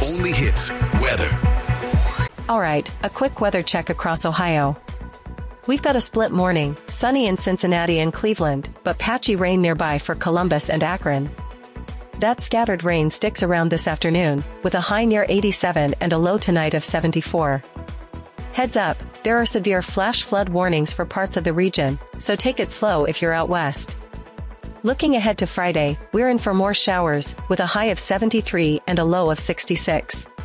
only hits weather. All right, a quick weather check across Ohio. We've got a split morning, sunny in Cincinnati and Cleveland, but patchy rain nearby for Columbus and Akron. That scattered rain sticks around this afternoon, with a high near 87 and a low tonight of 74. Heads up, there are severe flash flood warnings for parts of the region, so take it slow if you're out west. Looking ahead to Friday, we're in for more showers, with a high of 73 and a low of 66.